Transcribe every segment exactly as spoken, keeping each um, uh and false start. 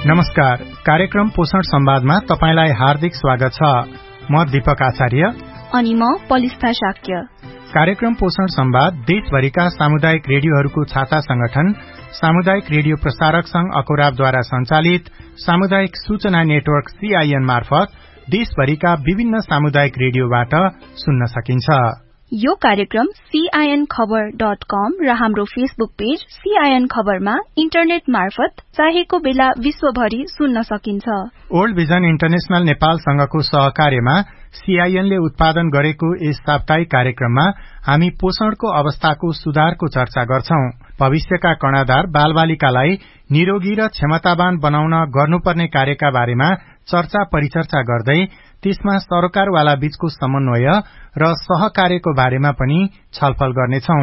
नमस्कार, कार्यक्रम पोषण संवादमा तपाईलाई हार्दिक स्वागत छ। म दीपक आचार्य अनि म पलिस्था शाक्य। कार्यक्रम पोषण संवाद देशभरिका सामुदायिक रेडियोहरूको छाता संगठन सामुदायिक रेडियो प्रसारक संघ अकोराबद्वारा संचालित सामुदायिक सूचना नेटवर्क सीआईएन मार्फत देशभरिका विभिन्न सामुदायिक रेडियोबाट सुन्न सकिन्छ। यो कार्यक्रम सीआईएन खबर डट कम र हाम्रो फेसबुक पेज सीआईएन खबरमा इन्टरनेट मार्फत चाहेको बेला विश्वभरि सुन्न सकिन्छ। ओल्ड भिजन इन्टरनेशनल नेपाल संघको सहकार्यमा सीआईएनले उत्पादन गरेको यस साप्ताहिक कार्यक्रममा हामी पोषणको अवस्थाको सुधारको चर्चा गर्छौं। भविष्यका कर्णधार बालबालिकालाई निरोगी र क्षमतावान बनाउन गर्नुपर्ने कार्यका बारेमा चर्चा परिचर्चा गर्दै त्यसमा सरोकारवाला बीचको समन्वय र सहकार्यको बारेमा पनि छलफल गर्नेछौं।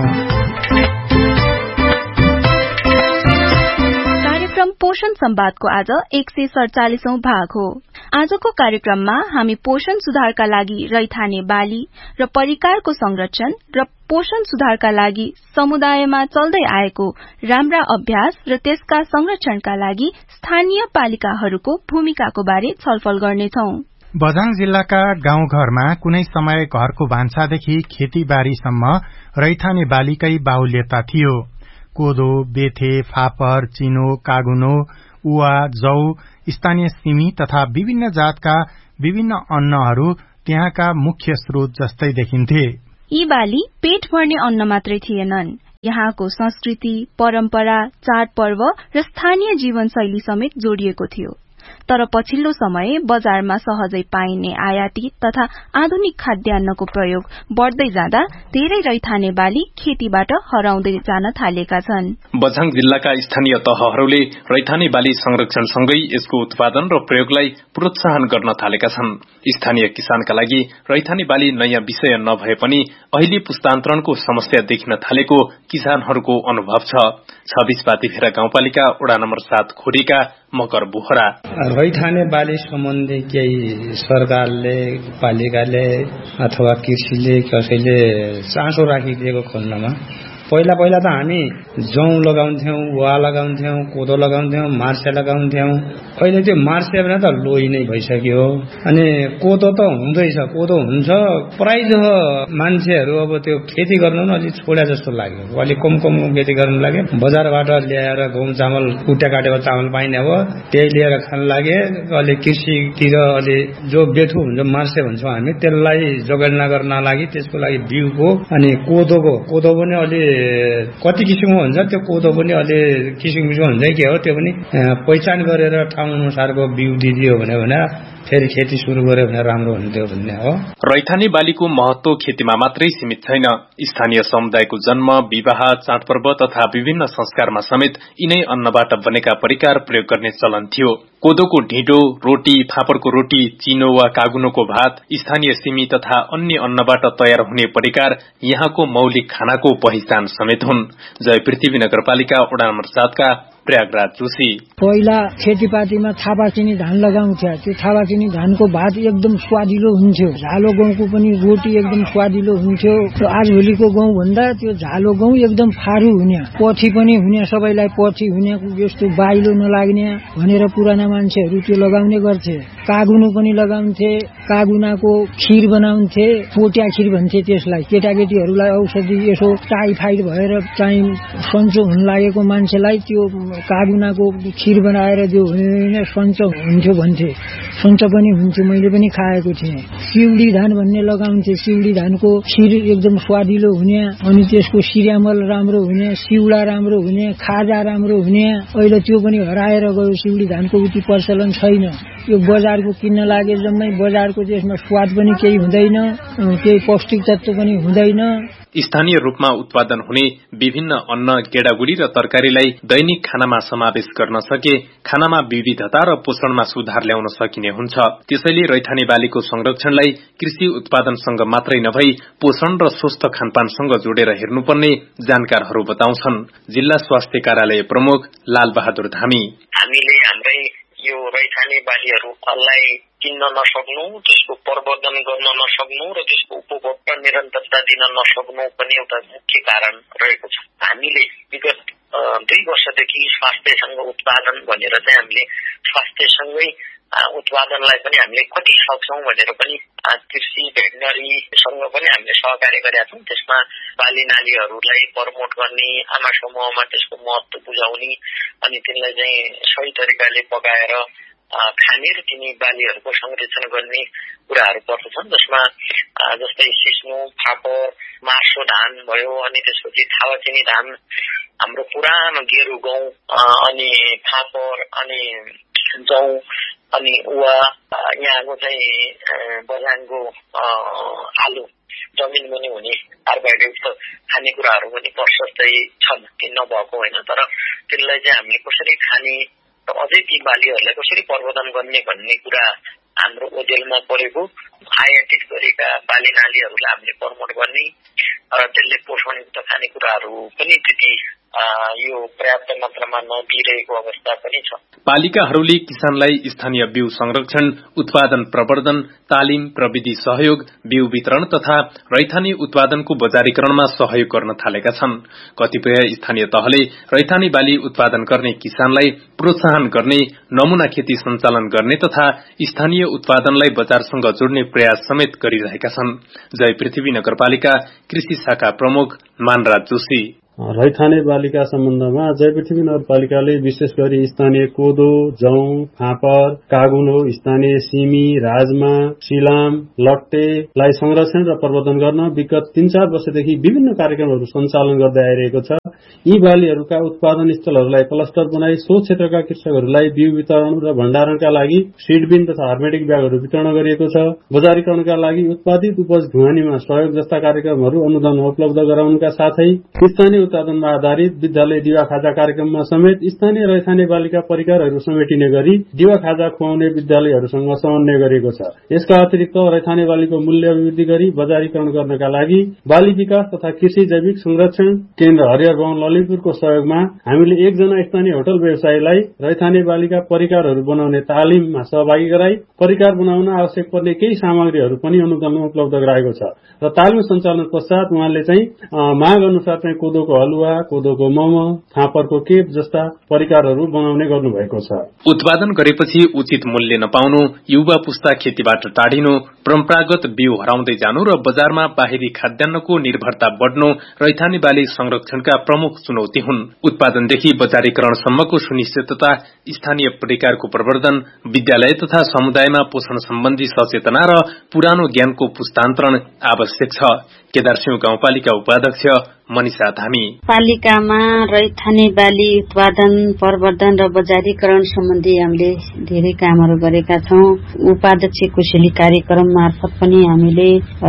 कार्यक्रम पोषण संवादको आज एक सय सड़चालिसौं भाग हो। आजको कार्यक्रममा हामी पोषण सुधारका लागि रैथाने बाली र परिकारको संरक्षण र पोषण सुधारका लागि समुदायमा चल्दै आएको राम्रा अभ्यास र त्यसका संरक्षणका लागि स्थानीय पालिकाहरूको भूमिकाको बारे छलफल गर्नेछौं। बझाङ जिल्लाका गाउँघरमा कुनै समय घरको भान्सादेखि खेतीबारीसम्म रैथाने बालीकै बाहुल्यता थियो। कोदो, बेथे, फापर, चिनो, कागुनो, उवा, जौ, स्थानीय सिमी तथा विभिन्न जातका विभिन्न अन्नहरू त्यहाँका मुख्य स्रोत जस्तै देखिन्थे। यी बाली पेट भर्ने अन्न मात्रै थिएनन्, यहाँको संस्कृति, परम्परा, चाडपर्व र स्थानीय जीवनशैली समेत जोडिएको थियो। तर पछिल्लो समय बजारमा सहजै पाइने आयातित तथा आधुनिक खाद्यान्नको प्रयोग बढ़दै जाँदा धेरै रैथाने बाली खेतीबाट हराउँदै जान थालेका छन्। बझाङ जिल्लाका स्थानीय तहहरूले रैथाने बाली संरक्षणसँगै यसको उत्पादन र प्रयोगलाई प्रोत्साहन गर्न थालेका छन्। स्थानीय किसानका लागि रैथाने बाली नयाँ विषय नभए पनि अहिले पुस्तान्तरणको समस्या देखिन थालेको किसानहरूको अनुभव छ। छब्बीस पातिफेरा गाउँपालिका वडा नम्बर सात खोरीका मकर बोहरा। रैथाने बाली सम्बन्धी केही सरकारले, पालिकाले अथवा कृषिले कसैले चासो राखिदिएको खोल्नमा पहिला पहिला त हामी जौ लगाउँथ्यौं, वा लगाउँथ्यौं, कोदो लगाउँथ्यौं, मार्से लगाउँथ्यौं। अहिले त्यो मार्से भने त लोही नै भइसक्यो। अनि कोदो त हुँदैछ, कोदो हुन्छ। प्राय जसो मान्छेहरू अब त्यो खेती गर्नु न अलि छोड्या जस्तो लाग्यो। अलि कम कम खेती गर्नु लाग्यो। बजारबाट ल्याएर गहुँ चामल कुट्या काटेको चामल पाइने हो, त्यही लिएर खान लागे। अलि कृषितिर अलि जो बेथु हुन्छ, मार्से भन्छौँ हामी, त्यसलाई जोगाड्न गर्न लागि त्यसको लागि बिउको अनि कोदोको कोदो पनि अलि कति किसिमको हुन्छ, त्यो कोदो पनि अलि किसिम किसिमको हुन्छ के हो, त्यो पनि पहिचान गरेर ठाउँ अनुसारको बिउ दिदियो भने भने फेरि खेती शुरू गर्यो भने राम्रो हुन्थ्यो भन्ने हो। रैथाने बालीको महत्व खेतीमा मात्रै सीमित छैन। स्थानीय समुदायको जन्म, विवाह, चाडपर्व तथा विभिन्न संस्कारमा समेत यिनै अन्नबाट बनेका परिकार प्रयोग गर्ने चलन थियो। कोदोको ढिँडो, रोटी, फापरको रोटी, चिनो वा कागुनोको भात, स्थानीय सिमी तथा अन्य अन्नबाट तयार हुने परिकार यहाँको मौलिक खानाको पहिचान समेत हुन्। जय पृथ्वी नगरपालिका वडा नम्बर सातका प्रयागराज जोशी। पहिला खेतीपातीमा थापाचिनी धान लगाउँथ्यो। त्यो थापाचिनी धानको भात एकदम स्वादिलो हुन्थ्यो। झालो गहुँको पनि रोटी एकदम स्वादिलो हुन्थ्यो। आजभोलिको गहुँ भन्दा त्यो झालो गहुँ एकदम फारू हुने, पथी पनि हुने, सबैलाई पथी हुने, यस्तो बाइलो नलाग्ने भनेर पुराना मान्छेहरू त्यो लगाउने गर्थे। कागुनो पनि लगाउँथे। कागुनाको खीर बनाउँथे, पोट्या खीर भन्थे त्यसलाई। केटाकेटीहरूलाई औषधि यसो टाइफाइड भएर चाहिँ सन्चो हुन लागेको मान्छेलाई त्यो कागुनाको खीर बनाएर दियो भने सन्चो हुन्थ्यो भन्थे। सन्चो पनि हुन्थ्यो, मैले पनि खाएको थिएँ। सिउडी धान भन्ने लगाउँथे। सिउडी धानको खीर एकदम स्वादिलो हुने, अनि त्यसको सिरामल राम्रो हुने, सिउडा राम्रो हुने, खाजा राम्रो हुने। अहिले त्यो पनि हराएर गयो। सिउडी धानको उति प्रचलन छैन। यो बजारको किन्न लागे जम्मै बजारको, त्यसमा स्वाद पनि केही हुँदैन, केही पौष्टिक तत्व पनि हुँदैन। स्थानीय रूपमा उत्पादन हुने विभिन्न अन्न, गेडागुडी र तरकारीलाई दैनिक खानामा समावेश गर्न सके खानामा विविधता र पोषणमा सुधार ल्याउन सकिने हुन्छ। त्यसैले रैथाने बालीको संरक्षणलाई कृषि उत्पादनसँग मात्रै नभई पोषण र स्वस्थ खानपानसँग जोडेर हेर्नुपर्ने जानकारहरू बताउँछन्। जिल्ला स्वास्थ्य कार्यालय प्रमुख लाल बहादुर धामी। हामीले हाम्रै यो रैथाने बालीहरूलाई किन्न नसक्नु, त्यसको प्रवर्धन गर्न नसक्नु र त्यसको उपभोगमा निरन्तरता दिन नसक्नु पनि एउटा मुख्य कारण रहेको छ। हामीले विगत दुई वर्षदेखि स्वास्थ्यसँग उत्पादन भनेर चाहिँ हामीले स्वास्थ्यसँगै उत्पादनलाई पनि हामीले कति सक्छौं भनेर पनि कृषि भेटनरीसँग पनि हामीले सहकार्य गरेका छौं। त्यसमा बाली नालीहरूलाई प्रमोट गर्ने, आमा समूहमा त्यसको महत्व बुझाउने अनि तिनलाई चाहिँ सही तरिकाले पकाएर खाने र तिनी बालीहरूको संरक्षण गर्ने कुराहरू पर्दछन्, जसमा जस्तै सिस्नो, फापर, मार्सो धान भयो, अनि त्यसपछि थावाचिनी धान, हाम्रो पुरानो गेरु गहुँ, अनि फापर, अनि जौ, अनि उवा, यहाँको चाहिँ बझाङको आलु, जमिन मुनि हुने कार्बोहाइड्रेट खानेकुराहरू पनि प्रशस्तै छन्, ती नभएको होइन। तर त्यसलाई चाहिँ हामीले कसरी खाने र अझै ती बालीहरूलाई कसरी प्रवर्धन गर्ने भन्ने कुरा हाम्रो ओजेलमा परेको आयातित गरेका बाली नालीहरूलाई हामीले प्रमोट गर्ने र त्यसले पोषणयुक्त खानेकुराहरू पनि त्यति यो पर्याप्त मात्रामा नदिइरहेको अवस्था पनि छ। पालिकाहरूले किसानलाई स्थानीय बिउ संरक्षण, उत्पादन प्रवर्धन, तालिम, प्रविधि सहयोग, बिउ वितरण तथा रैथानी उत्पादनको बजारीकरणमा सहयोग गर्न थालेका छन्। कतिपय स्थानीय तहले रैथानी बाली उत्पादन गर्ने किसानलाई प्रोत्साहन गर्ने, नमूना खेती सञ्चालन गर्ने तथा स्थानीय उत्पादनलाई बजारसँग जोड्ने प्रयास समेत गरिरहेका छन्। जय पृथ्वी नगरपालिका कृषि शाखा प्रमुख मानराज जोशी रैथाने बालीका सम्बन्धमा जय पृथ्वी नगरपालिकाले विशेष गरी स्थानीय कोदो, जौ, फापर, कागुलो, स्थानीय सिमी, राजमा, सिलाम, लट्टेलाई संरक्षण र प्रवर्धन गर्न विगत तीन चार वर्षदेखि विभिन्न कार्यक्रमहरू सञ्चालन गर्दै आइरहेको छ। यी बालीहरूका उत्पादन स्थलहरूलाई क्लस्टर बनाई सो क्षेत्रका कृषकहरूलाई बिउ वितरण र भण्डारणका लागि सिडबिन तथा हर्मेटिक ब्यागहरू वितरण गरिएको छ। बजारीकरणका लागि उत्पादित उपज ढुवानीमा सहयोग जस्ता कार्यक्रमहरू अनुदान उपलब्ध गराउनुका साथै स्थानीय उत्पादनमा आधारित विद्यालय दिवा खाजा कार्यक्रममा समेत स्थानीय रैथाने बालीका परिकारहरू समेटिने गरी दिवा खाजा खुवाउने विद्यालयहरूसँग समन्वय गरिएको छ। यसका अतिरिक्त रैथाने बालीको मूल्य अभिवृद्धि गरी बजारीकरण गर्नका लागि बाली विकास तथा कृषि जैविक संरक्षण केन्द्र हरिहर भवन ललितपुरको सहयोगमा हामीले एकजना स्थानीय होटल व्यवसायीलाई रैथाने बालीका परिकारहरू बनाउने तालिममा सहभागी गराई परिकार बनाउन आवश्यक पर्ने केही सामग्रीहरू पनि अनुदानमा उपलब्ध गराएको छ र तालिम सञ्चालन पश्चात उहाँले चाहिँ माग अनुसार चाहिँ कोदोको हलुवा, कोदोको मोमो, फापरको केप जस्ता परिकारहरू बनाउने गर्नुभएको छ। उत्पादन गरेपछि उचित मूल्य नपाउनु, युवा पुस्ता खेतीबाट टाढिनु, परम्परागत बिउ हराउँदै जानु र बजारमा बाहिरी खाद्यान्नको निर्भरता बढ्नु रैथाने बाली संरक्षणका प्रमुख चुनौती हुन्। उत्पादनदेखि बजारीकरणसम्मको सुनिश्चितता, स्थानीय परिकारको प्रवर्धन, विद्यालय तथा समुदायमा पोषण सम्बन्धी सचेतना र पुरानो ज्ञानको पुस्तान्तरण आवश्यक छ। केदारसिंह गाउँपालिका उपाध्यक्ष मनिषा धामी पालिकामा रैथाने बाली उत्पादन, प्रवर्धन र बजारीकरण सम्बन्धी हामीले धेरै कामहरू गरेका छौं। उपाध्यक्ष कुशली कार्यक्रम मार्फत पनि हामीले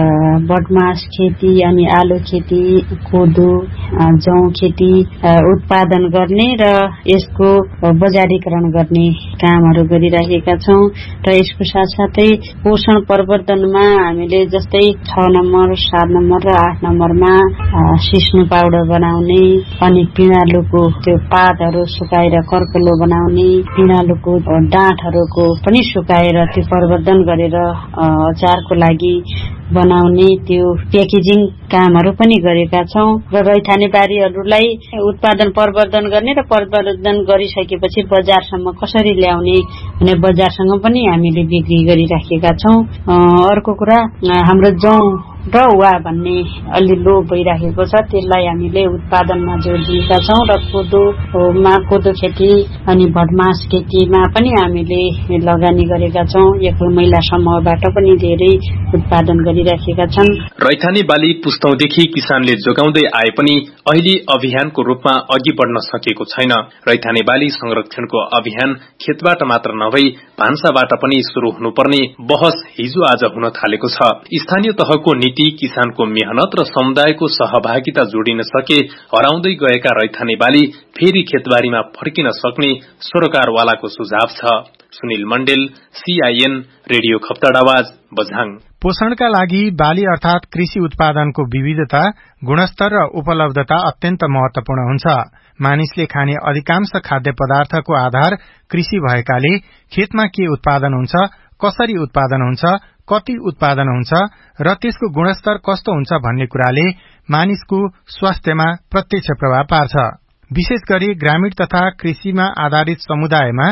बदमास खेती अनि आलु खेती, कोदो, जौ खेती उत्पादन गर्ने र यसको बजारीकरण गर्ने कामहरू गरिरहेका छौं र यसको साथसाथै पोषण प्रवर्धनमा हामीले जस्तै छ नम्बर, सात नम्बर र आठ नम्बरमा सिस्नो पाउडर बनाउने अनि पिँडालुको त्यो पातहरू सुकाएर कर्कलो बनाउने, पिँडालुको डाँठहरूको पनि सुकाएर त्यो प्रवर्धन गरेर अचारको लागि बनाउने त्यो प्याकेजिङ कामहरू पनि गरेका छौं र रैथाने बारीहरूलाई उत्पादन प्रवर्धन गर्ने र प्रवर्धन गरिसकेपछि बजारसम्म कसरी ल्याउने भने बजारसँग पनि हामीले बिक्री गरिराखेका छौं। अर्को कुरा हाम्रो जौ र वा भन्ने अलि लो भइराखेको छ, त्यसलाई हामीले उत्पादनमा जोड दिएका छौं र कोदोमा कोदो खेती अनि भटमास खेतीमा पनि हामीले लगानी गरेका छौं। एकल महिला समूहबाट पनि धेरै उत्पादन गरिराखेका छन्। रैथाने बाली पुस्तौंदेखि किसानले जोगाउँदै आए पनि अहिले अभियानको रूपमा अघि बढ्न सकेको छैन। रैथाने बाली संरक्षणको अभियान खेतबाट मात्र नभई भान्साबाट पनि शुरू हुनुपर्ने बहस हिजो आज हुन थालेको छ। स्थानीय तहको नीति, किसानको मेहनत र समुदायको सहभागिता जोडिन सके हराउँदै गएका रैथाने बाली फेरि खेतबारीमा फर्किन सक्ने सरोकारवालाको सुझाव छ। सुनिल मण्डेल, सीआईएन रेडियो खप्तड आवाज, बझाङ। पोषणका लागि बाली अर्थात कृषि उत्पादनको विविधता, गुणस्तर र उपलब्धता अत्यन्त महत्वपूर्ण हुन्छ। मानिसले खाने अधिकांश खाद्य पदार्थको आधार कृषि भएकाले खेतमा के उत्पादन हुन्छ, कसरी उत्पादन हुन्छ, कति उत्पादन हुन्छ र त्यसको गुणस्तर कस्तो हुन्छ भन्ने कुराले मानिसको स्वास्थ्यमा प्रत्यक्ष प्रभाव पार्छ। विशेष गरी ग्रामीण तथा कृषिमा आधारित समुदायमा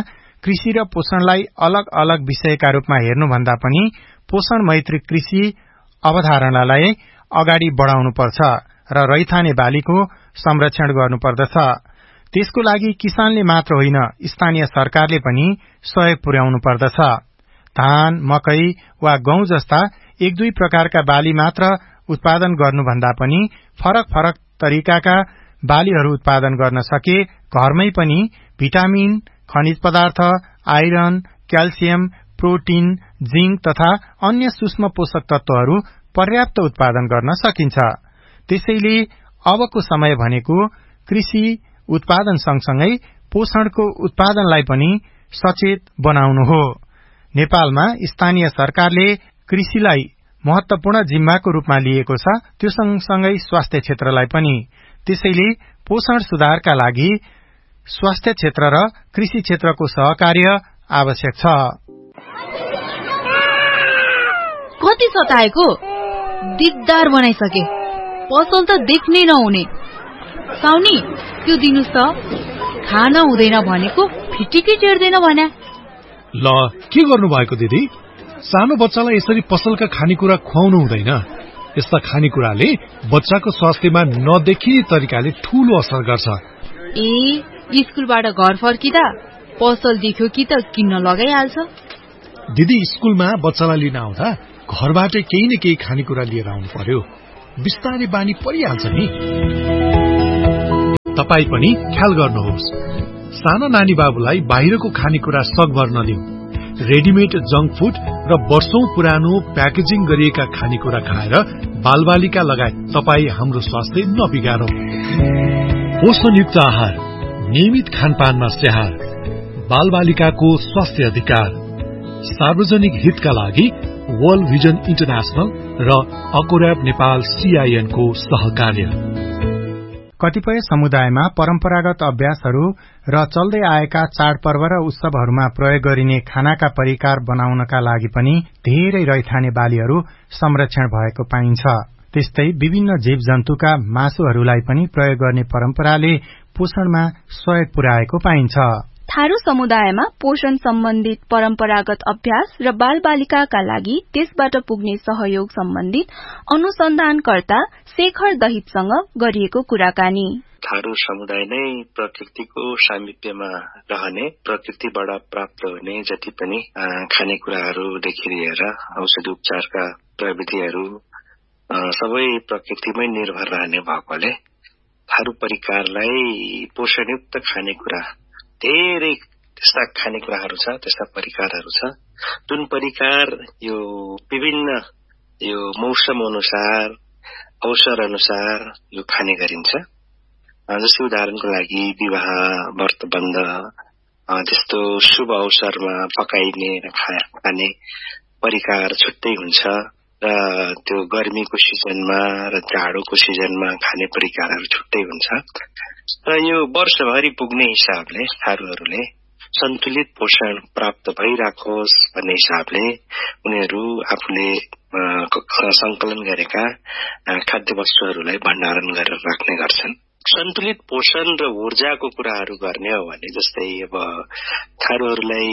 कृषि र पोषणलाई अलग अलग विषयका रूपमा हेर्नुभन्दा पनि पोषण मैत्री कृषि अवधारणालाई अगाडि बढ़ाउनुपर्छ र रैथाने बालीको संरक्षण गर्नुपर्दछ। त्यसको लागि किसानले मात्र होइन, स्थानीय सरकारले पनि सहयोग पुर्याउनु पर्दछ। धान, मकै वा गहुँ जस्ता एक दुई प्रकारका बाली मात्र उत्पादन गर्नुभन्दा पनि फरक फरक तरिकाका बालीहरू उत्पादन गर्न सके घरमै पनि भिटामिन, खनिज पदार्थ, आइरन, क्याल्सियम, प्रोटिन, जिंक तथा अन्य सूक्ष्म पोषक तत्वहरू पर्याप्त उत्पादन गर्न सकिन्छ। त्यसैले अबको समय भनेको कृषि उत्पादन सँगसँगै पोषणको उत्पादनलाई पनि सचेत बनाउनु हो। नेपालमा स्थानीय सरकारले कृषिलाई महत्वपूर्ण जिम्माको रूपमा लिएको छ, त्यो सँगसँगै स्वास्थ्य क्षेत्रलाई पनि। त्यसैले पोषण सुधारका लागि स्वास्थ्य क्षेत्र र कृषि क्षेत्रको सहकार्य आवश्यक छ। कति सताएको, दिगदार बनाइसके, पसल त देख्नै नहुने। साउनी, त्यो दिनुस् त, खान हुँदैन भनेको फिटिकै टेर्दैन भन्या। ल, के गर्नु भएको दिदी? सानो बच्चालाई यसरी पसलका खानेकुरा खुवाउनु हुँदैन। यस्ता खानेकुराले बच्चाको स्वास्थ्यमा नदेखिने तरिकाले ठूलो असर गर्छ। ए, स्कुलबाट घर फर्किँदा पसल देख्यो कि त किन्न लगाइहाल्छ। दिदी, स्कुलमा बच्चालाई लिन आउँदा घरबाटै केही न केही खानेकुरा लिएर आउनु पर्यो। बिस्तारै बानी परिहाल्छ नि। तपाई पनि ख्याल गर्नुहोस्। साना नानी बाबुलाई बाहिरको खानेकुरा सकभर नदिऊ। रेडिमेड जंक फुड र वर्षौं पुरानो प्याकेजिङ गरिएका खानेकुरा खाएर बालबालिका लगायत तपाई हाम्रो स्वास्थ्य नबिगारौं। पोषणयुक्त आहार, नियमित खानपानमा स्याहार, बालबालिकाको स्वास्थ्य अधिकार। सार्वजनिक हितका लागि वर्ल्ड भिजन इन्टरनेशनल र अकोर्याब नेपाल सीआईएन को सहकार्य। कतिपय समुदायमा परम्परागत अभ्यासहरू र चल्दै आएका चाडपर्व र उत्सवहरूमा प्रयोग गरिने खानाका परिकार बनाउनका लागि पनि धेरै रैथाने बालीहरू संरक्षण भएको पाइन्छ। त्यस्तै विभिन्न जीव जन्तुका मासुहरूलाई पनि प्रयोग गर्ने परम्पराले पोषणमा सहयोग पुर्याएको पाइन्छ। थारू समुदायमा पोषण सम्बन्धित परम्परागत अभ्यास र बालबालिकाका लागि त्यसबाट पुग्ने सहयोग सम्बन्धित अनुसन्धानकर्ता शेखर दहितसँग गरिएको कुराकानी। थारू समुदाय नै प्रकृतिको सामिप्यमा रहने, प्रकृतिबाट प्राप्त हुने जति पनि खानेकुराहरूदेखि लिएर औषधि उपचारका प्रविधिहरू सबै प्रकृतिमै निर्भर रहने भएकोले थारू परिकारलाई पोषणयुक्त खानेकुरा धेरै त्यस्ता खानेकुराहरू छ, त्यस्ता परिकारहरू छ जुन परिकार यो विभिन्न यो मौसम अनुसार, अवसर अनुसार यो खाने गरिन्छ। जस्तै उदाहरणको लागि विवाह, व्रतबन्ध त्यस्तो शुभ अवसरमा पकाइने र खाने परिकार छुट्टै हुन्छ र त्यो गर्मीको सिजनमा र जाडोको सिजनमा खाने परिकारहरू छुट्टै हुन्छ। र यो वर्षभरि पुग्ने हिसाबले थारूहरूले सन्तुलित पोषण प्राप्त भइराखोस् भन्ने हिसाबले उनीहरू आफूले संकलन गरेका खाद्य वस्तुहरूलाई भण्डारण गरेर राख्ने गर्छन्। सन्तुलित पोषण र ऊर्जाको कुराहरू गर्ने हो भने जस्तै अब थारूहरूलाई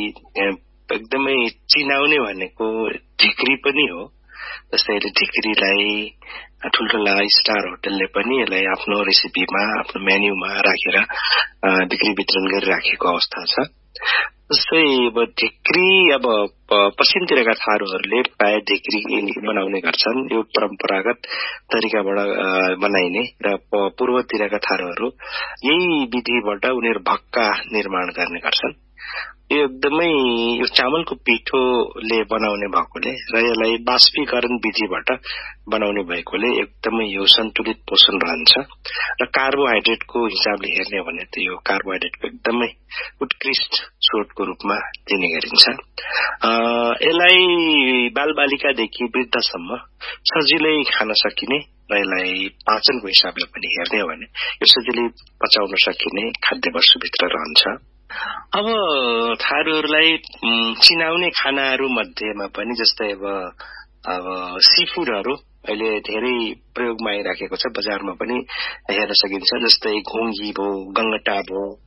एकदमै चिनाउने भनेको ढिक्री पनि हो। जस्तै ढिक्रीलाई ठुल्ठुला स्टार होटलले पनि यसलाई आफ्नो रेसिपीमा, आफ्नो मेन्यूमा राखेर ढिक्री वितरण गरिराखेको अवस्था छ। जस्तै अब ढिक्री अब पश्चिमतिरका थारूहरूले प्राय ढिक्री बनाउने गर्छन्। यो परम्परागत तरिकाबाट बनाइने र पूर्वतिरका थारूहरू यही विधिबाट उनीहरू भक्का निर्माण गर्ने गर्छन्। यो एकदमै यो चामलको पिठोले बनाउने भएकोले र यसलाई बाष्पीकरण विधिबाट बनाउने भएकोले एकदमै यो सन्तुलित पोषण रहन्छ। र कार्बोहाइड्रेटको हिसाबले हेर्ने भने त यो कार्बोहाइड्रेटको एकदमै उत्कृष्ट स्रोतको रूपमा दिने गरिन्छ। यसलाई बालबालिकादेखि वृद्धसम्म सजिलै खान सकिने र यसलाई पाचनको हिसाबले पनि हेर्ने हो भने यो सजिलै पचाउन सकिने खाद्य वस्तुभित्र रहन्छ। अब थारूहरूलाई चिनाउने खानाहरू मध्येमा पनि जस्तै अब अब सी फूडहरू अहिले धेरै प्रयोगमा आइराखेको छ, बजारमा पनि हेर्न सकिन्छ। जस्तै घोङ्गी भयो, गङ्गटा भयो,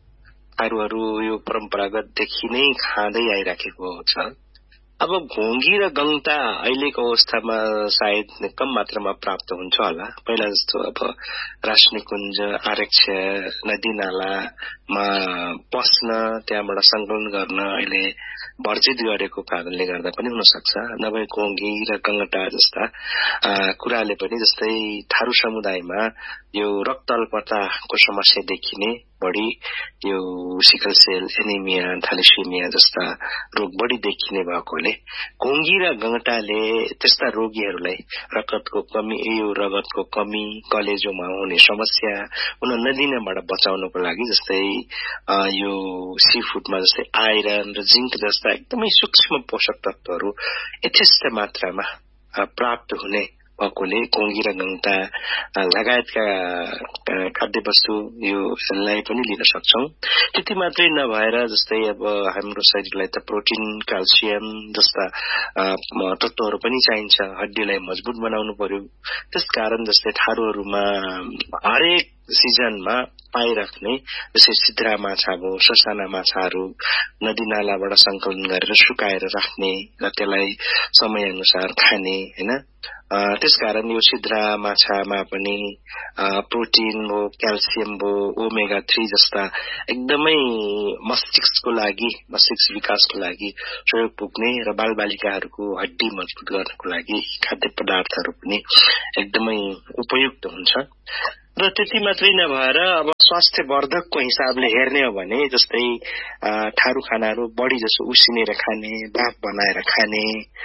थारूहरू यो परम्परागतदेखि नै खाँदै आइराखेको छ। अब घोङ्गी र गङ्ता अहिलेको अवस्थामा सायद कम मात्रामा प्राप्त हुन्छ होला। पहिला जस्तो अब राष्ट्रनिकुञ्ज, आरक्ष, नदी नालामा पस्न, त्यहाँबाट संकलन गर्न अहिले वर्जित गरेको कारणले गर्दा पनि हुन सक्छ। नभए घोङ्गी र गङ्गटा जस्ता कुराले पनि, जस्तै थारू समुदायमा यो रक्त अल्पताको समस्या देखिने बढी, यो सिकल सेल एनिमिया, थ्यालेसेमिया जस्ता रोग बढी देखिने भएकोले घोङ्गी र गङ्गटाले त्यस्ता रोगीहरूलाई रगतको कमी, यो रगतको कमी, कलेजोमा हुने समस्या हुन नदिनबाट बचाउनको लागि जस्तै यो सी फुडमा जस्तै आइरन र जिङ्क जस्ता एकदमै सूक्ष्म पोषक तत्वहरू यथेष्ट मात्रामा प्राप्त हुने भएकोले घोङ्गी र गङ्गटा लगायतका खाद्य वस्तु योलाई पनि लिन सक्छौं। त्यति मात्रै नभएर जस्तै अब हाम्रो शरीरलाई त प्रोटिन, क्याल्सियम जस्ता तत्वहरू पनि चाहिन्छ, हड्डीलाई मजबुत बनाउनु पर्यो। त्यसकारण जस्तै थारूहरूमा हरेक सिजनमा पाइराख्ने जस्तै सिद्रा माछा भयो, ससाना माछाहरू नदी नालाबाट संकलन गरेर सुकाएर राख्ने र त्यसलाई समय अनुसार खाने हैन। त्यसकारण यो सिद्रा माछामा पनि प्रोटिन भयो, क्याल्सियम भयो, ओमेगा थ्री जस्ता एकदमै मस्तिष्कको लागि, मस्तिष्क विकासको लागि सहयोग पुग्ने र बालबालिकाहरूको हड्डी मजबुत गर्नको लागि खाद्य पदार्थहरू पनि एकदमै उपयुक्त हुन्छ। र त्यति मात्रै नभएर अब स्वास्थ्यवर्धकको हिसाबले हेर्ने हो भने जस्तै थारू खानाहरू बढी जसो उसिनेर खाने, भाप बनाएर खाने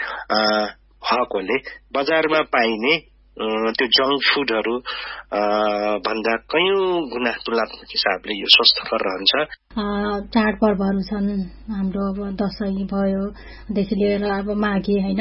भएकोले बजारमा पाइने त्यो जङ्क फुडहरू भन्दा कयौं गुणा तुलनात्मक हिसाबले यो स्वस्थकर रहन्छ। चाडपर्वहरू छन् हाम्रो, अब दशैं भयो देखि लिएर अब माघे हैन,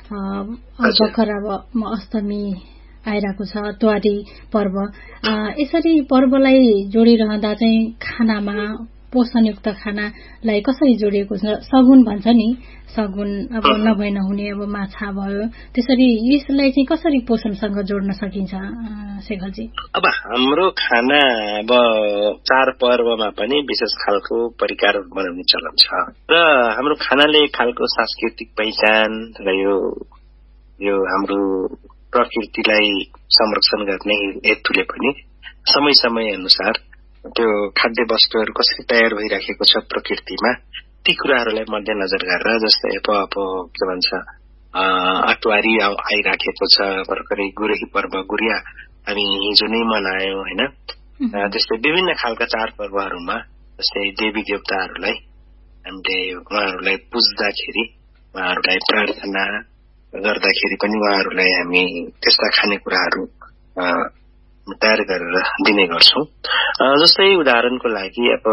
भर्खर अब अष्टमी आइरहेको छ, द्वारी पर्व। यसरी पर्वलाई जोडिरहँदा चाहिँ खानामा पोषणयुक्त खानालाई कसरी जोडिएको छ? सगुन भन्छ नि, सगुन अब नभए नहुने अब माछा भयो, त्यसरी यसलाई चाहिँ कसरी पोषणसँग जोड्न सकिन्छ शेखरजी? अब हाम्रो खाना अब चाडपर्वमा पनि विशेष खालको परिकार बनाउने चलन छ र हाम्रो खानाले खालको सांस्कृतिक पहिचान र यो यो हाम्रो प्रकृतिलाई संरक्षण गर्ने हेतुले पनि समय समय अनुसार त्यो खाद्य वस्तुहरू कसरी तयार भइराखेको छ प्रकृतिमा, ती कुराहरूलाई मध्यनजर गरेर जस्तै अब अब के भन्छ अटुवारी आइराखेको छ, भर्खरै गुरेही पर्व, गुरिया हामी हिजो नै मनायौं हैन। त्यस्तै विभिन्न खालका चाडपर्वहरूमा जस्तै देवी देवताहरूलाई हामीले उहाँहरूलाई पुज्दाखेरि, उहाँहरूलाई प्रार्थना गर्दाखेरि पनि उहाँहरूलाई हामी त्यस्ता खानेकुराहरू तयार गरेर दिने गर्छौं। जस्तै उदाहरणको लागि अब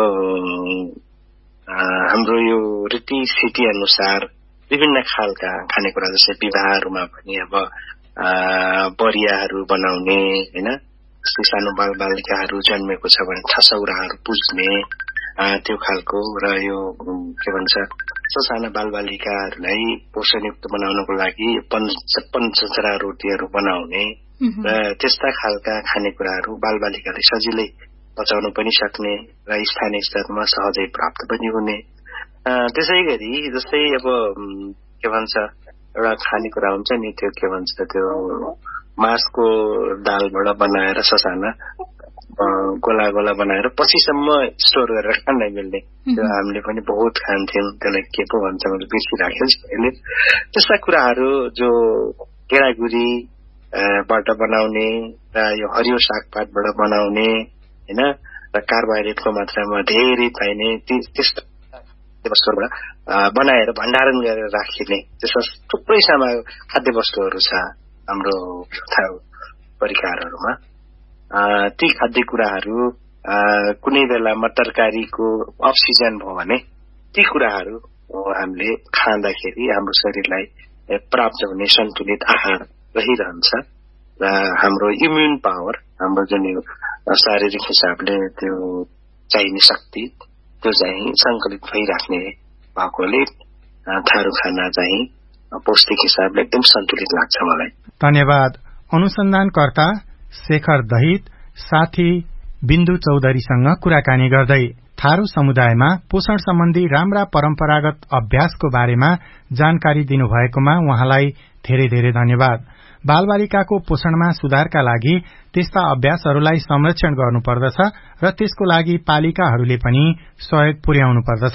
हाम्रो यो रीतिथिति अनुसार विभिन्न खालका खानेकुरा जस्तै विवाहहरूमा पनि अब बरियाहरू बनाउने हैन, जस्तै सानो बाल बालिकाहरू जन्मेको छ भने ठसौराहरू पुज्ने त्यो खालको, र यो के भन्छ साना बाल बालिकाहरूलाई पोषणयुक्त बनाउनको लागि पञ्चचरा रोटीहरू बनाउने र त्यस्ता खालका खानेकुराहरू बालबालिकाले सजिलै पचाउन पनि सक्ने र स्थानीय स्तरमा सहजै प्राप्त पनि हुने। त्यसै गरी जस्तै अब के भन्छ एउटा खानेकुरा हुन्छ नि, त्यो के भन्छ त्यो मासको दालबाट बनाएर ससाना गोला गोला बनाएर पछिसम्म स्टोर गरेर खान मिल्ने, त्यो हामीले पनि बहुत खान्थ्यौं। त्यसलाई के पो भन्छ मैले बिर्सिराखेँ अहिले। त्यस्ता कुराहरू जो गेडागुडी बाट बनाउने र यो हरियो सागपातबाट बनाउने हैन, र कार्बोहाइड्रेटको मात्रामा धेरै पाइने त्यस्ता वस्तुबाट बनाएर भण्डारण गरेर राखिने त्यस्ता थुप्रै सामा खाद्य वस्तुहरू छ हाम्रो परिकारहरूमा। ती खाद्य कुराहरू कुनै बेलामा तरकारीको अफ सिजन भयो भने ती कुराहरू हामीले खाँदाखेरि हाम्रो शरीरलाई प्राप्त हुने सन्तुलित आहार रहिरहन्छ र हाम्रो इम्युन पावर, हाम्रो जुन यो शारीरिक हिसाबले त्यो चाहिने शक्ति त्यो चाहिँ संकलित भइराख्ने भएकोले थारू खाना चाहिँ पौष्टिक हिसाबले एकदम सन्तुलित लाग्छ मलाई। धन्यवाद। अनुसन्धानकर्ता शेखर दहित साथी बिन्दु चौधरीसँग कुराकानी गर्दै थारू समुदायमा पोषण सम्बन्धी राम्रा परम्परागत अभ्यासको बारेमा जानकारी दिनुभएकोमा उहाँलाई धेरै धेरै धन्यवाद। बालबालिकाको पोषणमा सुधारका लागि त्यस्ता अभ्यासहरूलाई संरक्षण गर्नुपर्दछ र त्यसको लागि पालिकाहरूले पनि सहयोग पुर्याउनु पर्दछ।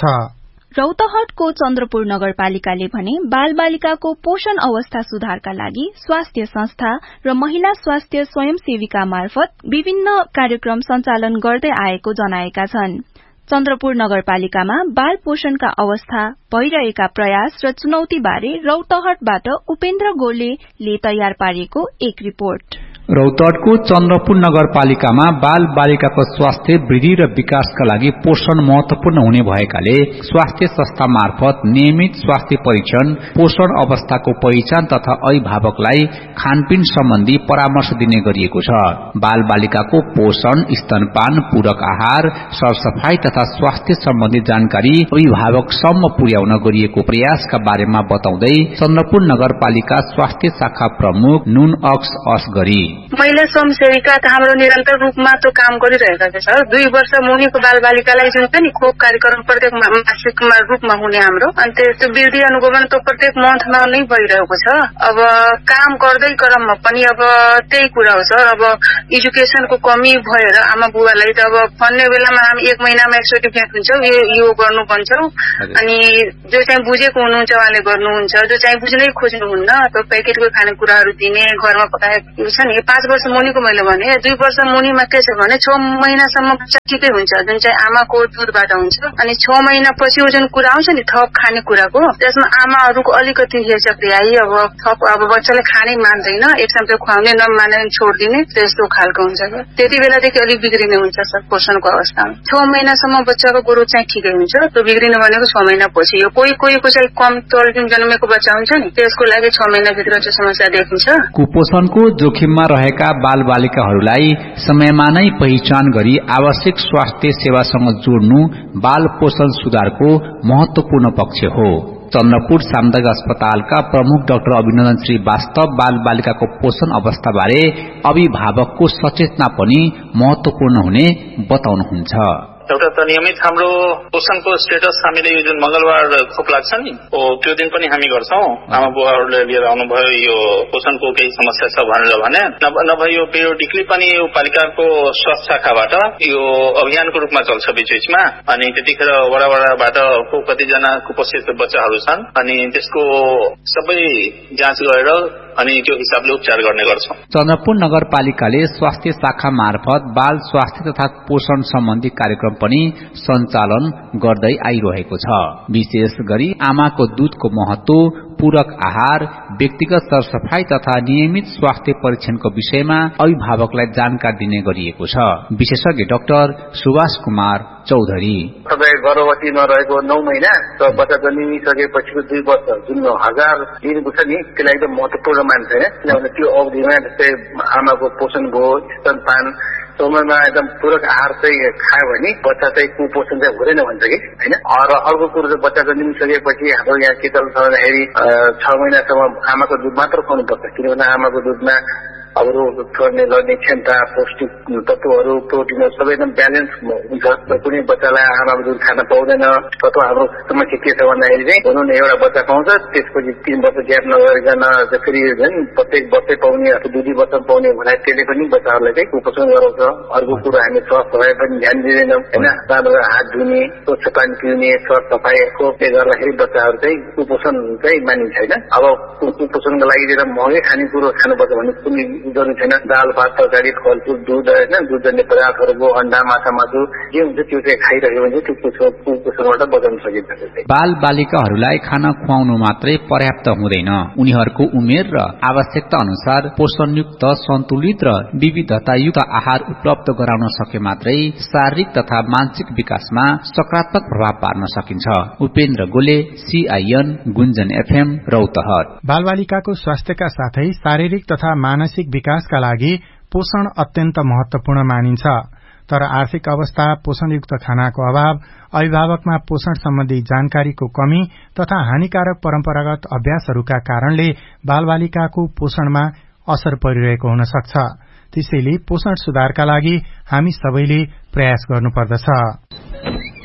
रौतहटको चन्द्रपुर नगरपालिकाले भने बालबालिकाको पोषण अवस्था सुधारका लागि स्वास्थ्य संस्था र महिला स्वास्थ्य स्वयंसेविका मार्फत विभिन्न कार्यक्रम सञ्चालन गर्दै आएको जनाएका छन्। चन्द्रपुर नगरपालिकामा बाल पोषणका अवस्था, भइरहेका प्रयास र चुनौतीबारे रौतहटबाट उपेन्द्र गोलेले तयार पारेको एक रिपोर्ट। रौतहटको चन्द्रपुर नगरपालिकामा बाल बालिकाको स्वास्थ्य वृद्धि र विकासका लागि पोषण महत्वपूर्ण हुने भएकाले स्वास्थ्य संस्था मार्फत नियमित स्वास्थ्य परीक्षण, पोषण अवस्थाको पहिचान तथा अभिभावकलाई खानपिन सम्बन्धी परामर्श दिने गरिएको छ। बाल बालिकाको पोषण, स्तनपान, पूरक आहार, सरसफाई तथा स्वास्थ्य सम्बन्धी जानकारी अभिभावकसम्म पुर्याउन गरिएको प्रयासका बारेमा बताउँदै चन्द्रपुर नगरपालिका स्वास्थ्य शाखा प्रमुख नुन अक्स अस गरी महिला स्वयंसेविका हाम्रो निरन्तर रूपमा त्यो काम गरिरहेका छ। दुई वर्ष मुनिको बालबालिकालाई जुन छ नि खोप कार्यक्रम प्रत्येक मासिक रूपमा हुने हाम्रो, अनि त्यो वृद्धि अनुगमन त्यो प्रत्येक मन्थमा नै भइरहेको छ। अब काम गर्दै क्रममा पनि अब त्यही कुरा हो सर, अब एजुकेसनको कमी भएर आमा बुवालाई त अब भन्ने बेलामा हामी एक महिनामा एक सर्टिफिकेट हुन्छ, यो यो गर्नु भन्छौँ, अनि जो चाहिँ बुझेको हुनुहुन्छ उहाँले गर्नुहुन्छ, जो चाहिँ बुझ्नै खोज्नुहुन्न त्यो प्याकेटको खानेकुराहरू दिने, घरमा पकाएको छ नि। पाँच वर्ष मुनिको मैले भने, दुई वर्ष मुनिमा के छ भने छ महिनासम्म बच्चा ठिकै हुन्छ, जुन चाहिँ आमाको दुधबाट हुन्छ, अनि छ महिना पछि जुन कुरा आउँछ नि थप खाने कुराको, त्यसमा आमाहरूको अलिकति हेरचक्रियाई, अब थप अब बच्चाले खानै मान्दैन, एक चम्चा खुवाउने नमाने छोडिदिने, त्यस्तो खालको हुन्छ। त्यति बेलादेखि अलिक बिग्रिने हुन्छ सर पोषणको अवस्थामा। छ महिनासम्म बच्चाको ग्रोथ चाहिँ ठिकै हुन्छ, त्यो बिग्रिनु भनेको छ महिना पछि। यो कोही कोहीको चाहिँ कम तल जुन जन्मेको बच्चा हुन्छ नि त्यसको लागि छ महिनाभित्र चाहिँ समस्या देखिन्छ। कुपोषणको जोखिममा रहेका बाल बालिकाहरूलाई समयमा नै पहिचान गरी आवश्यक स्वास्थ्य सेवासँग जोड्नु बाल पोषण सुधारको महत्वपूर्ण पक्ष हो। चन्द्रपुर सामुदायिक अस्पतालका प्रमुख डाक्टर अभिनन्दन श्रीवास्तव बाल बालिकाको पोषण अवस्थाबारे अभिभावकको सचेतना पनि महत्वपूर्ण हुने बताउनुहुन्छ। एउटा त नियमित हाम्रो पोषणको स्टेटस हामीले यो जुन मंगलबार खोप लाग्छ नि हो त्यो दिन पनि हामी गर्छौं। आमा बुवाहरूले लिएर आउनुभयो यो पोषणको केही समस्या छ भनेर भने नभए यो पेरियोडिकली पनि यो पालिकाको स्वास्थ्य शाखाबाट यो अभियानको रूपमा चल्छ बीच बीचमा, अनि त्यतिखेर वडा वडाबाट को कतिजना कुपोषित बच्चाहरू छन् अनि त्यसको सबै जाँच गरेर अनि त्यो हिसाबले उपचार गर्ने गर्छौं। चन्द्रपुर नगरपालिकाले स्वास्थ्य शाखा मार्फत बाल स्वास्थ्य तथा पोषण सम्बन्धी कार्यक्रम पनि सञ्चालन गर्दै आइरहेको छ। विशेष गरी आमाको दूधको महत्व, पूरक आहार, व्यक्तिगत सरसफाई तथा नियमित स्वास्थ्य परीक्षणको विषयमा अभिभावकलाई जानकारी दिने गरिएको छ। विशेषज्ञ डाक्टर सुभाष कुमार चौधरी तपाईँ गर्भवतीमा रहेको नौ महिना र बच्चा जन्मिसकेपछिको दुई वर्ष जुन हजार दिनको छ नि त्यसलाई एकदम महत्वपूर्ण मान्छ, किनभने त्यो अवधिमा जस्तै आमाको पोषण भयो, स्तनपान समयमा एकदम पूरक आहार चाहिँ खायो भने बच्चा चाहिँ कुपोषण चाहिँ हुँदैन भन्छ कि होइन। र अर्को कुरो चाहिँ बच्चा जन्मिसकेपछि हाम्रो यहाँ के चल्छ भन्दाखेरि छ महिनासम्म आमाको दुध मात्र खुवाउनुपर्छ, किनभने आमाको दुधमा अरू छोड्ने लड्ने क्षमता, पौष्टिक तत्वहरू, प्रोटिनहरू सबै एकदम ब्यालेन्स हुन्छ। कुनै बच्चालाई आमाको दुध खान पाउँदैन, तत्व हाम्रो समस्या के छ भन्दाखेरि चाहिँ भनौँ न एउटा बच्चा पाउँछ त्यसपछि तीन वर्ष ग्याप नगरिकन फेरि प्रत्येक वर्षै पाउने अथवा दुई दुई वर्ष पाउने भने त्यसले पनि बच्चाहरूलाई चाहिँ कुपोषण गराउँछ। अर्को कुरो हामी सरसफाइ पनि ध्यान दिँदैनौँ होइन, राम्रो हात धुने, स्वच्छ पानी पिउने, सरसफाइले गर्दाखेरि बच्चाहरू चाहिँ कुपोषण चाहिँ मानिन्छ होइन। अब कुपोषणको लागि चाहिँ महँगै खानेकुरो खानुपर्छ भन्ने कुनै जरुरी छैन। दाल भात तरकारी फलफुल दूध होइन, दुधजन्य पदार्थहरूको अन्डा माछा मासु जे हुन्छ त्यो चाहिँ खाइरह्यो भने त्यो कुपोषणबाट बचाउन सकिन्छ। बाल बालिकाहरूलाई खाना खुवाउनु मात्रै पर्याप्त हुँदैन, उनीहरूको उमेर र आवश्यकता अनुसार पोषणयुक्त, सन्तुलित र विविधतायुक्त आहार उपलब्ध गराउन सके मात्रै शारीरिक तथा मानसिक विकासमा सकारात्मक प्रभाव पार्न सकिन्छ। उपेन्द्र गोले, सीआईएन, गुन्जन एफएम, रौतहट। बाल बालिकाको स्वास्थ्यका साथै शारीरिक तथा मानसिक विकासका लागि पोषण अत्यन्त महत्वपूर्ण मानिन्छ। तर आर्थिक अवस्था, पोषणयुक्त खानाको अभाव, अभिभावकमा पोषण सम्बन्धी जानकारीको कमी तथा हानिकारक परम्परागत अभ्यासहरूका कारणले बालबालिकाको पोषणमा असर परिरहेको हुन सक्छ। त्यसैले पोषण सुधारका लागि हामी सबैले प्रयास गर्नुपर्दछ।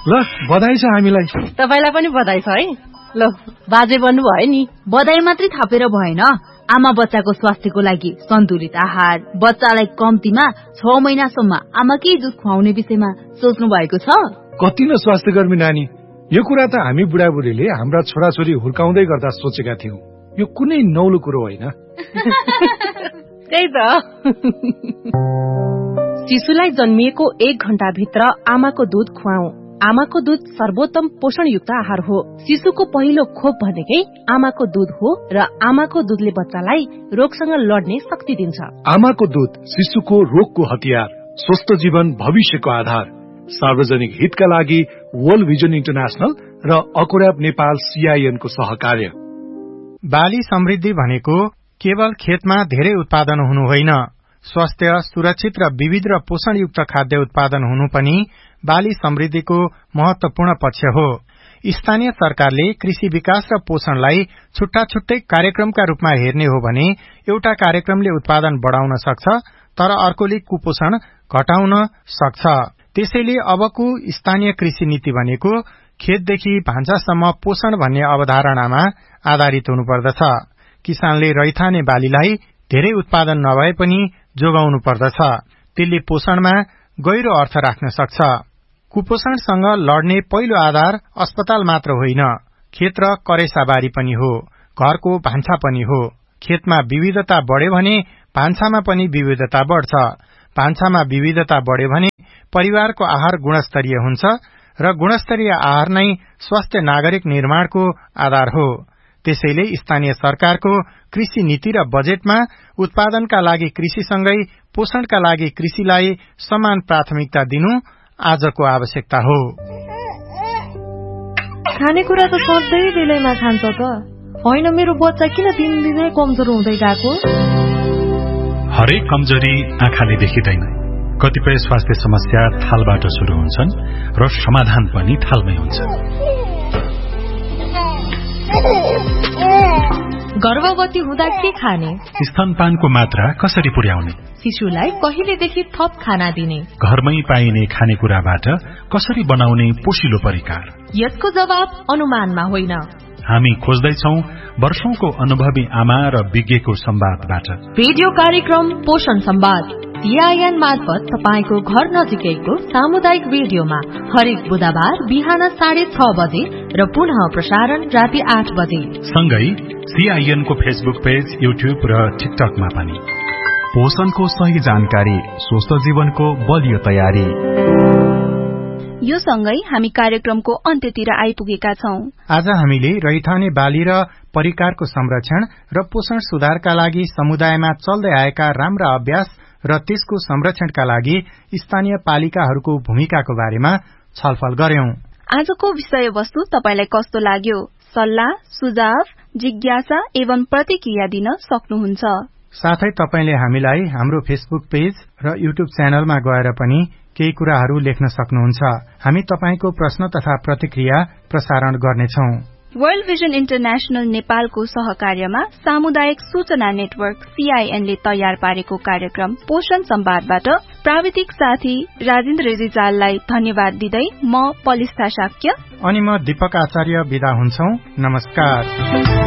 ल बधाई छ हामीलाई। तपाईलाई पनि बधाई छ है। ल बाजे बन्नु भयो नि। बधाई मात्रै थापेर भएन, आमा बच्चाको स्वास्थ्यको लागि सन्तुलित आहार, बच्चालाई कम्तीमा छ महिनासम्म आमाकै दुध खुवाउने विषयमा सोच्नु भएको छ। कति न स्वास्थ्यकर्मी नानी, यो कुरा त हामी बुढाबुढीले हाम्रा छोराछोरी हुर्काउँदै गर्दा सोचेका थियौं। यो कुनै नौलो कुरो होइन। त्यही त। शिशुलाई जन्मिएको एक घण्टा भित्र आमाको दूध खुवाऊ। आमाको दूध सर्वोत्तम पोषणयुक्त आहार हो। शिशुको पहिलो खोप भनेकै आमाको दूध हो र आमाको दूधले बच्चालाई रोगसँग लड्ने शक्ति दिन्छ। आमाको दूध शिशुको रोगको हतियार, स्वस्थ जीवन भविष्यको आधार। सार्वजनिक हितका लागि वर्ल्ड भिजन इन्टरनेशनल र अकोराब नेपाल सीआईएन को सहकार्य। बाली समृद्धि भनेको केवल खेतमा धेरै उत्पादन हुनु होइन, स्वास्थ्य, सुरक्षित र विविध र पोषणयुक्त खाद्य उत्पादन हुनु पनि बाली समृद्धिको महत्वपूर्ण पक्ष हो। स्थानीय सरकारले कृषि विकास र पोषणलाई छुट्टा छुट्टै कार्यक्रमका रूपमा हेर्ने हो भने एउटा कार्यक्रमले उत्पादन बढ़ाउन सक्छ तर अर्कोले कुपोषण घटाउन सक्छ। त्यसैले अबको स्थानीय कृषि नीति भनेको खेतदेखि भान्सासम्म पोषण भन्ने अवधारणामा आधारित हुनुपर्दछ। किसानले रैथाने बालीलाई धेरै उत्पादन नभए पनि जोगाउनु पर्दछ। त्यसले पोषणमा गहिरो अर्थ राख्न सक्छ। कुपोषणसँग लड्ने पहिलो आधार अस्पताल मात्र होइन, खेत र करेसाबारी पनि हो, घरको भान्सा पनि हो। खेतमा विविधता बढ्यो भने भान्सामा पनि विविधता बढ्छ। भान्सामा विविधता बढ्यो भने परिवारको आहार गुणस्तरीय हुन्छ र गुणस्तरीय आहार नै स्वस्थ नागरिक निर्माणको आधार हो। त्यसैले स्थानीय सरकारको कृषि नीति र बजेटमा उत्पादनका लागि कृषिसँगै पोषणका लागि कृषिलाई समान प्राथमिकता दिनु आजको आवश्यकता हो। खानेकुरा त सधैँ बेलैमा खान्छ त होइन? मेरो बच्चा किन दिनदिनै कमजोर हुँदै गएको? हरेक कमजोरी आँखाले देखिँदैन। कतिपय स्वास्थ्य समस्या थालबाट शुरू हुन्छन् र समाधान पनि थालमै हुन्छ। गर्भवती हुँदा के खाने? स्तनपानको मात्रा कसरी पुर्याउने? शिशुलाई कहिलेदेखि थप खाना दिने? घरमै पाइने खानेकुराबाट कसरी बनाउने पोषिलो परिकार? यसको जवाब अनुमानमा होइन। हामी खोज्दैछौं वर्षौंको अनुभवी आमा र विज्ञको संवादबाट। रेडियो कार्यक्रम पोषण संवाद सीआईएन मार्फत तपाईको घर नजिकैको सामुदायिक रेडियोमा हरेक बुधबार बिहान साढे छ बजे र पुनः प्रसारण राति आठ बजे। सँगै सीआईएन को फेसबुक पेज, युट्युब र टिकटकमा पनि। पोषणको सही जानकारी, स्वस्थ जीवनको बलियो तयारी। यो सँगै हामी कार्यक्रमको अन्त्यतिर आइपुगेका छौं। आज हामीले रैथाने बाली र परिकारको संरक्षण र पोषण सुधारका लागि समुदायमा चल्दै आएका राम्रा अभ्यास र त्यसको संरक्षणका लागि स्थानीय पालिकाहरूको भूमिकाको बारेमा छलफल गर्यौं। आजको विषयवस्तु तपाईलाई कस्तो लाग्यो? सल्लाह, सुझाव, जिज्ञासा एवं प्रतिक्रिया दिन सक्नुहुन्छ। साथै तपाईले हामीलाई हाम्रो फेसबुक पेज र युट्युब च्यानलमा गएर पनि केही कुराहरू लेख्न सक्नुहुन्छ। हामी तपाईको प्रश्न तथा प्रतिक्रिया प्रसारण गर्नेछौं। वर्ल्ड भिजन इन्टरनेशनल नेपालको सहकार्यमा सामुदायिक सूचना नेटवर्क सीआईएन ले तयार पारेको कार्यक्रम पोषण संवादबाट प्राविधिक साथी राजेन्द्र रिजाललाई धन्यवाद दिँदै म पलिस्था शाक्य अनि म दीपक आचार्य बिदा हुन्छौं। नमस्कार।